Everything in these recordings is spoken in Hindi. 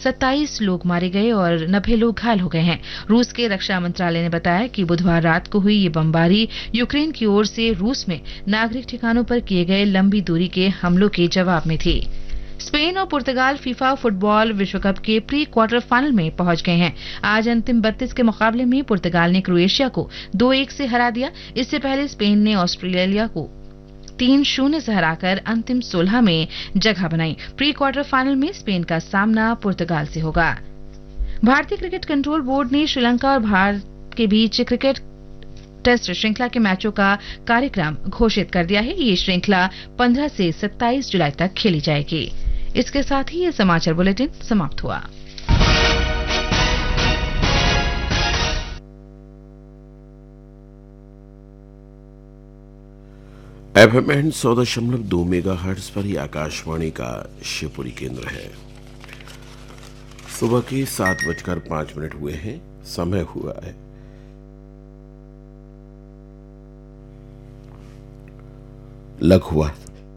27 लोग मारे गए और 90 लोग घायल हो गए हैं। रूस के रक्षा मंत्रालय ने बताया कि बुधवार रात को हुई ये बमबारी यूक्रेन की ओर से रूस में नागरिक ठिकानों पर किए गए लंबी दूरी के हमलों के जवाब में थी। स्पेन और पुर्तगाल फीफा फुटबॉल विश्व कप के प्री क्वार्टर फाइनल में पहुंच गए हैं। आज अंतिम 32 के मुकाबले में पुर्तगाल ने क्रोएशिया को 2-1 से हरा दिया। इससे पहले स्पेन ने ऑस्ट्रेलिया को 3-0 से हराकर अंतिम 16 में जगह बनाई। प्री क्वार्टर फाइनल में स्पेन का सामना पुर्तगाल से होगा। भारतीय क्रिकेट कंट्रोल बोर्ड ने श्रीलंका और भारत के बीच क्रिकेट टेस्ट श्रृंखला के मैचों का कार्यक्रम घोषित कर दिया है। ये श्रृंखला 15 से 27 जुलाई तक खेली जाएगी। इसके साथ ही ये समाचार बुलेटिन समाप्त हुआ। FM 100.2 मेगाहर्ट्ज पर ही आकाशवाणी का शिवपुरी केंद्र है। सुबह के 7:05 हुए हैं। समय हुआ है लघुवार्ता।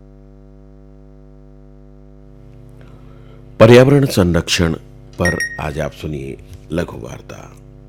पर्यावरण संरक्षण पर आज आप सुनिए लघु वार्ता।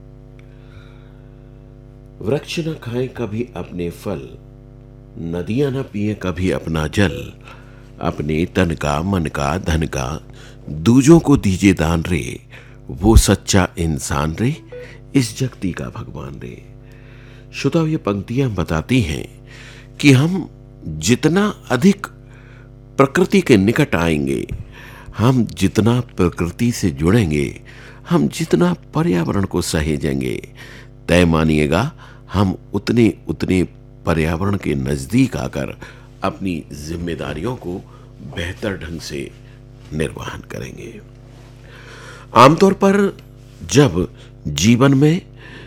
वृक्ष न खाएं कभी अपने फल, नदियां न पिए कभी अपना जल, अपने तन का मन का धन का दूजों को दीजिए दान रे, वो सच्चा इंसान रे, इस जगती का भगवान रे। श्रोताओ, ये पंक्तियां बताती हैं कि हम जितना अधिक प्रकृति के निकट आएंगे, हम जितना प्रकृति से जुड़ेंगे, हम जितना पर्यावरण को सहेजेंगे, तय मानिएगा हम उतने उतने पर्यावरण के नजदीक आकर अपनी जिम्मेदारियों को बेहतर ढंग से निर्वहन करेंगे। आमतौर पर जब जीवन में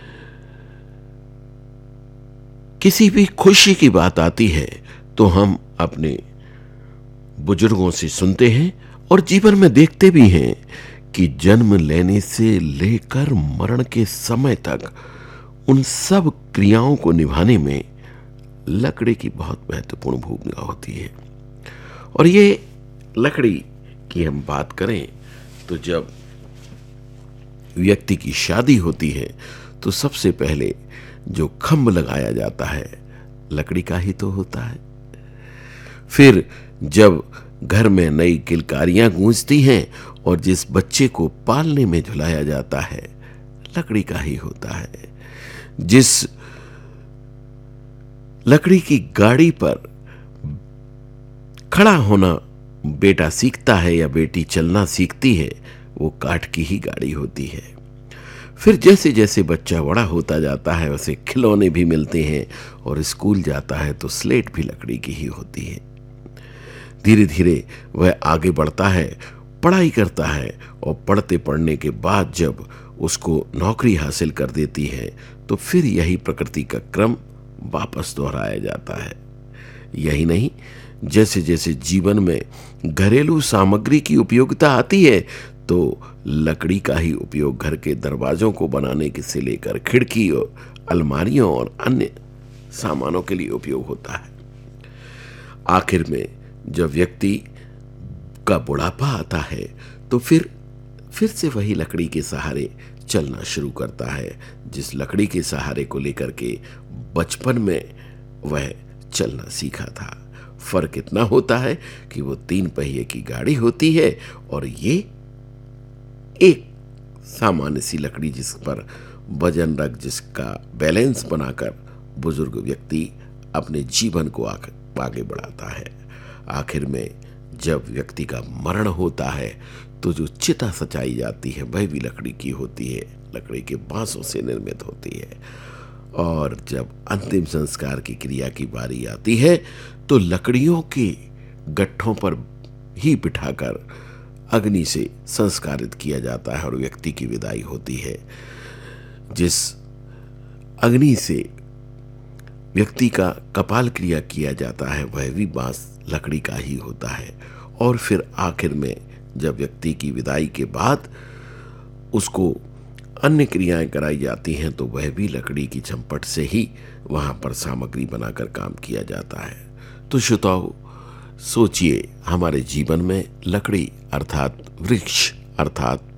किसी भी खुशी की बात आती है तो हम अपने बुजुर्गों से सुनते हैं और जीवन में देखते भी हैं कि जन्म लेने से लेकर मरण के समय तक उन सब क्रियाओं को निभाने में लकड़ी की बहुत महत्वपूर्ण भूमिका होती है। और ये लकड़ी की हम बात करें तो जब व्यक्ति की शादी होती है तो सबसे पहले जो खम्भ लगाया जाता है लकड़ी का ही तो होता है। फिर जब घर में नई किलकारियां गूंजती हैं और जिस बच्चे को पालने में झुलाया जाता है लकड़ी का ही होता है। जिस लकड़ी की गाड़ी पर खड़ा होना बेटा सीखता है या बेटी चलना सीखती है, वो काठ की ही गाड़ी होती है। फिर जैसे जैसे बच्चा बड़ा होता जाता है उसे खिलौने भी मिलते हैं और स्कूल जाता है तो स्लेट भी लकड़ी की ही होती है। धीरे धीरे वह आगे बढ़ता है, पढ़ाई करता है और पढ़ते पढ़ने के बाद जब उसको नौकरी हासिल कर देती है तो फिर यही प्रकृति का क्रम वापस दोहराया जाता है। यही नहीं, जैसे जैसे जीवन में घरेलू सामग्री की उपयोगिता आती है तो लकड़ी का ही उपयोग घर के दरवाजों को बनाने से लेकर खिड़की और अलमारियों और अन्य सामानों के लिए उपयोग होता है। आखिर में जब व्यक्ति का बुढ़ापा आता है तो फिर से वही लकड़ी के सहारे चलना शुरू करता है, जिस लकड़ी के सहारे को लेकर के बचपन में वह चलना सीखा था। फर्क इतना होता है कि वो 3 पहिए की गाड़ी होती है और ये एक सामान्य सी लकड़ी जिस पर वजन रख जिसका बैलेंस बनाकर बुजुर्ग व्यक्ति अपने जीवन को आगे बढ़ाता है। आखिर में जब व्यक्ति का मरण होता है तो जो चिता सजाई जाती है वह भी लकड़ी की होती है, लकड़ी के बांसों से निर्मित होती है। और जब अंतिम संस्कार की क्रिया की बारी आती है तो लकड़ियों के गट्ठों पर ही बिठाकर अग्नि से संस्कारित किया जाता है और व्यक्ति की विदाई होती है। जिस अग्नि से व्यक्ति का कपाल क्रिया किया जाता है वह भी बांस लकड़ी का ही होता है। और फिर आखिर में जब व्यक्ति की विदाई के बाद उसको अन्य क्रियाएं कराई जाती हैं तो वह भी लकड़ी की चंपट से ही वहां पर सामग्री बनाकर काम किया जाता है। तो श्रोताओ, सोचिए हमारे जीवन में लकड़ी अर्थात वृक्ष अर्थात